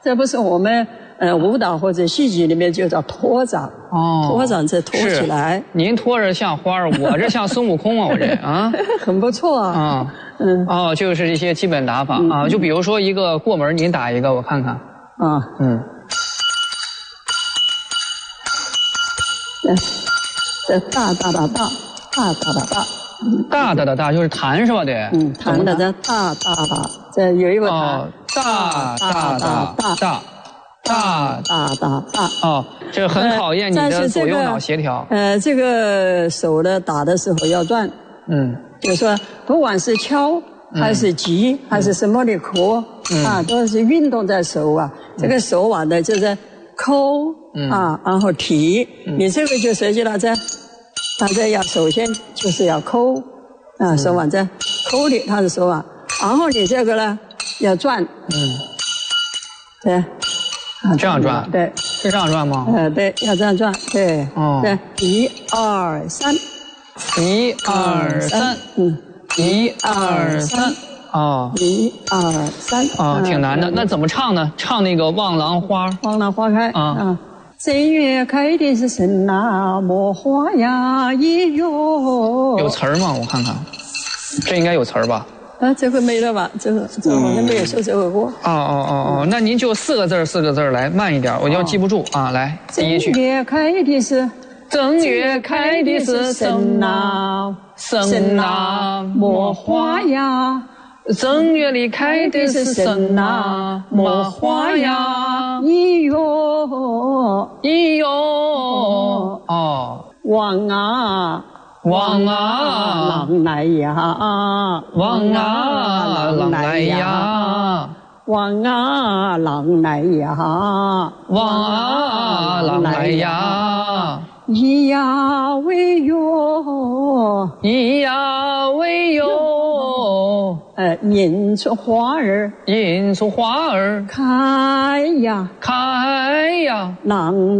这不是我们舞蹈或者戏剧里面就叫拖掌。哦，拖掌这拖起来。 您拖着像花儿，我这像孙悟空啊，我这啊， 很不错啊。 啊，哦，就是一些基本打法啊，就比如说一个过门，您打一个，我看看。啊， 这大大大大大大大大。 大大的大就是弹是吧？得， 弹的这大大大，这有一个弹， 大大大大大大大大。 哦，这很考验你的左右脑协调。 这个手呢打的时候要转，就是说不管是敲还是击还是什么的壳啊，都是运动在手啊。这个手腕呢就是抠啊，然后提，你这个就涉及到这。它这要首先就是要抠啊，手腕这抠的它的手腕，然后你这个呢要转，对， 这样转， 对， 是这样转吗？ 对，要这样转，对，对，1、2、3 ，1、2、3，1、2、3，哦 ，1、2、3， 哦，挺难的。那怎么唱呢？唱那个《望郎花》。 望郎花开啊。正月开的是神呐，莫花呀一哟。 有词儿吗？我看看，这应该有词儿吧？ 这个没了吧？这个我们没有说这个歌。 哦，那您就4个字来，慢一点，我要记不住啊。来，第一句。 正月开的是神呐，神呐莫花呀。 正月里开的是神呐，莫花呀， 咿哟咿哟，哦， 望啊郎来呀， 望啊郎来呀， 望啊郎来呀， 望啊郎来呀， 咿呀喂哟， 咿呀喂哟。 迎出花儿， 迎出花儿， 开呀， 开呀， 郎